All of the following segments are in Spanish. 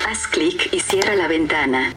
Haz clic y cierra la ventana.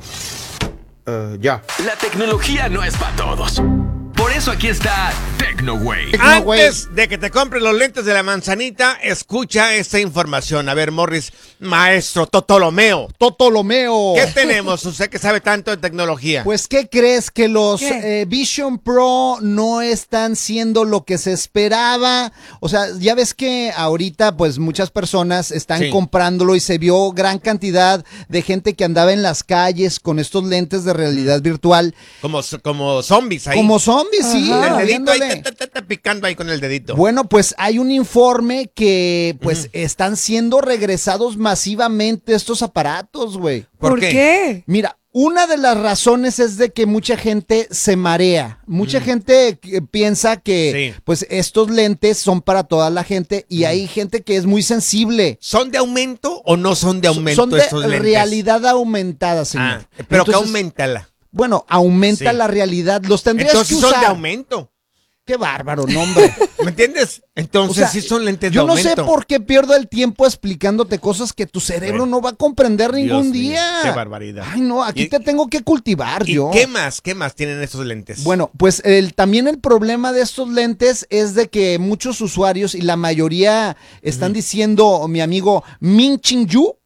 Ya. La tecnología no es para todos. Por eso aquí está TecnoWay. Antes de que te compres los lentes de la manzanita, escucha esta información. A ver, Morris, maestro Totolomeo. ¿Qué tenemos? Usted que sabe tanto de tecnología. Pues, ¿qué crees? Que los Vision Pro no están siendo lo que se esperaba. O sea, ya ves que ahorita, pues, muchas personas están comprándolo y se vio gran cantidad de gente que andaba en las calles con estos lentes de realidad virtual. Como zombies ahí. Como zombies, sí. El dedito ahí, picando ahí con el dedito. Bueno, pues hay un informe que, pues, están siendo regresados masivamente estos aparatos, güey. ¿Por qué? Mira, una de las razones es de que mucha gente se marea. Mucha gente piensa que, pues, estos lentes son para toda la gente y hay gente que es muy sensible. ¿Son de aumento o no son de aumento son de estos lentes? Realidad aumentada, señor. Pero entonces, que aumentala. Bueno, aumenta la realidad. Los tendrías entonces que usar. Son de aumento. Qué bárbaro, no, hombre. ¿Me entiendes? Entonces, o sea, sí son lentes de aumento. Yo aumento. no sé por qué pierdo el tiempo explicándote cosas que tu cerebro no va a comprender ningún día. Qué barbaridad. Ay, no, aquí te tengo que cultivar yo. ¿Qué más tienen estos lentes? Bueno, pues también el problema de estos lentes es de que muchos usuarios y la mayoría están diciendo, mi amigo Ming Chi Yu,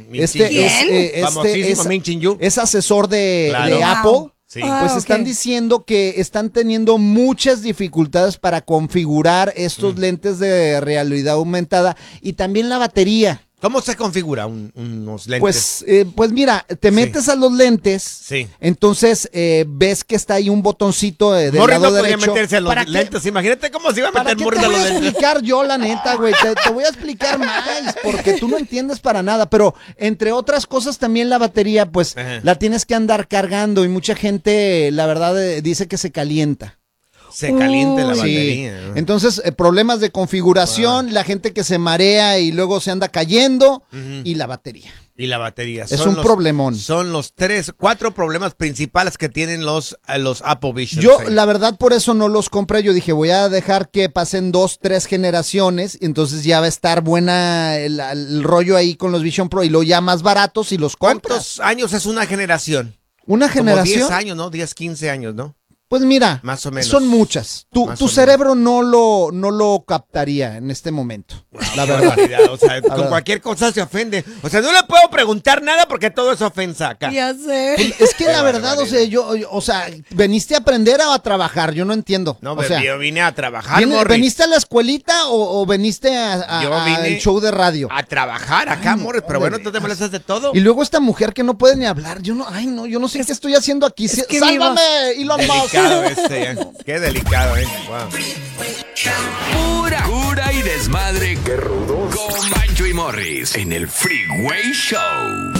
famosísimo Ming Chi Yu, es asesor de Apple. Sí. Pues están diciendo que están teniendo muchas dificultades para configurar estos lentes de realidad aumentada y también la batería. ¿Cómo se configura unos lentes? Pues mira, te metes a los lentes, entonces ves que está ahí un botoncito del lado derecho. Podría meterse a los lentes, imagínate cómo se iba a meter Morris a los lentes. Te voy a explicar yo, la neta, güey, te voy a explicar más, porque tú no entiendes para nada, pero entre otras cosas también la batería, pues la tienes que andar cargando y mucha gente, la verdad, dice que se calienta. Se caliente la batería. Sí. Entonces, problemas de configuración, la gente que se marea y luego se anda cayendo, y la batería. Y la batería. Es un problemón. Son los 4 problemas principales que tienen los Apple Vision. Yo, la verdad, por eso no los compré. Yo dije, voy a dejar que pasen 2, 3 generaciones, y entonces ya va a estar buena el rollo ahí con los Vision Pro, y luego ya más baratos y los compras. ¿Cuántos años es una generación? ¿Una generación? Como 10 años, ¿no? 10, 15 años, ¿no? Pues mira, más o menos. Son muchas. Tu cerebro no lo captaría en este momento. La verdad. O sea, con cualquier cosa se ofende. O sea, no le puedo preguntar nada porque todo es ofensa acá. Ya sé. Es que la verdad, o sea, veniste a aprender o a trabajar, yo no entiendo. No, o sea, yo vine a trabajar, ¿veniste a la escuelita o veniste al show de radio? A trabajar acá, Morris, pero bueno, tú te molestas de todo. Y luego esta mujer que no puede ni hablar, yo no sé qué estoy haciendo aquí. ¡Sálvame, Elon Musk! Qué delicado, Wow. Pura cura y desmadre. Qué rudos. Con Bancho y Morris en el Freeway Show.